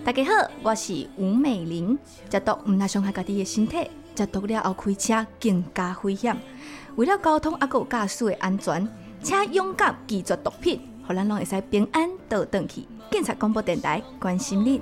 大家好，我是吴美玲。食毒唔但伤害家己的身体，食毒了后开车更加危险。为了交通还有驾驶的安全，请勇敢拒绝毒品，互咱拢会使平安倒转去。警察广播电台关心你。